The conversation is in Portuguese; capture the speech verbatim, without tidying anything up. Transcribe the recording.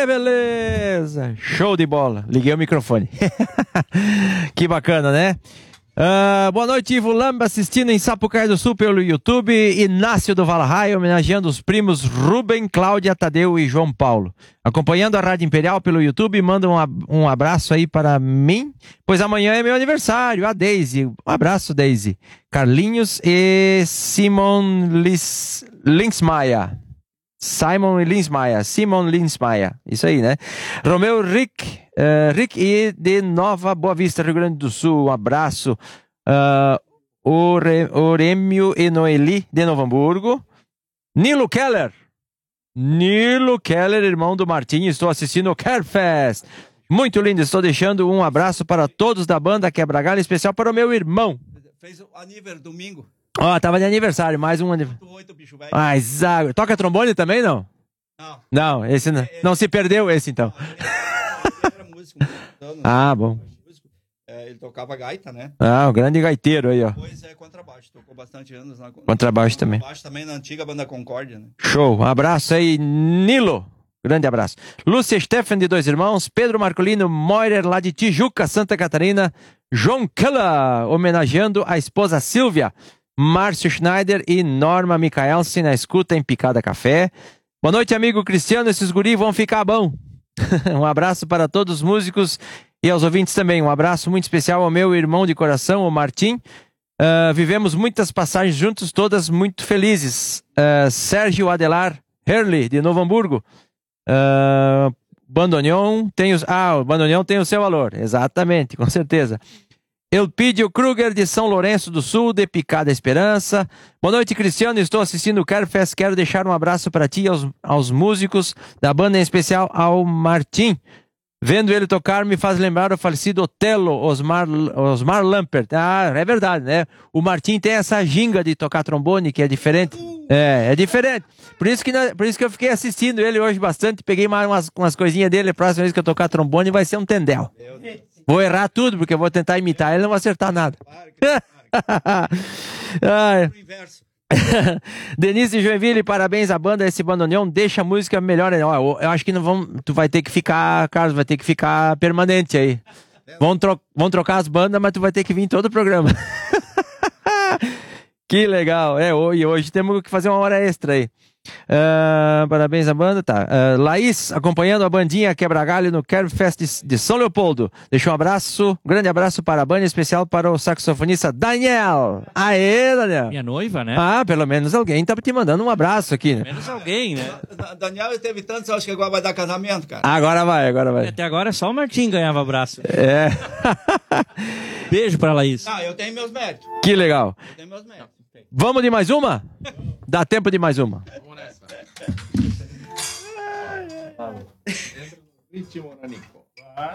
Que beleza! Show de bola. Liguei o microfone. Que bacana, né? Uh, boa noite, Ivo Lamba, assistindo em Sapucaí do Sul pelo YouTube. Inácio do Valahai, homenageando os primos Rubem, Cláudia, Tadeu e João Paulo. Acompanhando a Rádio Imperial pelo YouTube, manda um, ab um abraço aí para mim, pois amanhã é meu aniversário. A Daisy, um abraço, Daisy. Carlinhos e Simon Lis Linsmaia. Simon Linsmaia, Simon Linsmaia, isso aí, né? Romeu Rick, uh, Rick e de Nova Boa Vista, Rio Grande do Sul, um abraço. Uh, Ore, Orêmio e Noeli de Novo Hamburgo. Nilo Keller, Nilo Keller, irmão do Martim, estou assistindo o Carefest. Muito lindo, estou deixando um abraço para todos da banda Quebra Galho, especial para o meu irmão. Fez o aniversário domingo. Ó, oh, tava de aniversário, mais um aniversário. Ah, exato. Toca trombone também, não? Não. Não, esse não. Não se perdeu esse, então. Não, ele era músico, anos, ah, bom. É, ele tocava gaita, né? Ah, o grande gaiteiro aí, ó. Depois é contrabaixo, tocou bastante anos na contrabaixo também. Contrabaixo também na antiga banda Concórdia, né? Show. Um abraço aí, Nilo. Grande abraço. Lúcia Stefan de Dois Irmãos, Pedro Marcolino Moirer, lá de Tijuca, Santa Catarina, João Keller, homenageando a esposa Silvia, Márcio Schneider e Norma Michaelsen na escuta em Picada Café. Boa noite, amigo Cristiano, esses guris vão ficar bom. Um abraço para todos os músicos e aos ouvintes também. Um abraço muito especial ao meu irmão de coração, o Martim. Uh, vivemos muitas passagens juntos, todas muito felizes. Uh, Sérgio Adelar Herli, de Novo Hamburgo. Uh, Bandoneon tem os... Ah, o Bandoneon tem o seu valor. Exatamente, com certeza. Elpidio Kruger, de São Lourenço do Sul, de Picada Esperança. Boa noite, Cristiano. Estou assistindo o Carefest. Quero deixar um abraço para ti e aos, aos músicos da banda, em especial ao Martim. Vendo ele tocar me faz lembrar o falecido Otelo, Osmar, Osmar Lampert. Ah, é verdade, né? O Martim tem essa ginga de tocar trombone, que é diferente. É, é diferente. Por isso que, por isso que eu fiquei assistindo ele hoje bastante. Peguei mais umas, umas coisinhas dele. A próxima vez que eu tocar trombone vai ser um tendel. Vou errar tudo, porque eu vou tentar imitar ele e não vou acertar nada. Ai. Denise Joinville, parabéns à banda. Esse bandoneon deixa a música melhor. Eu, eu acho que não vão. Tu vai ter que ficar, Carlos, vai ter que ficar permanente aí. Vão, tro vão trocar as bandas, mas tu vai ter que vir em todo o programa. Que legal. É, e hoje temos que fazer uma hora extra aí. Uh, parabéns à banda, tá. Uh, Laís, acompanhando a bandinha Quebra Galho no Carefest de, de São Leopoldo. Deixa um abraço, um grande abraço para a banda, especial para o saxofonista Daniel. Aê, Daniel. Minha noiva, né? Ah, pelo menos alguém tá te mandando um abraço aqui, né? Pelo menos alguém, né? Daniel teve tantos, eu acho que agora vai dar casamento, cara. Agora vai, agora vai. Até agora só o Martim ganhava abraço. É. Beijo pra Laís. Ah, eu tenho meus méritos. Que legal. Eu tenho meus méritos. Vamos de mais uma? Dá tempo de mais uma. Vamos nessa. Ritmo, Nanico.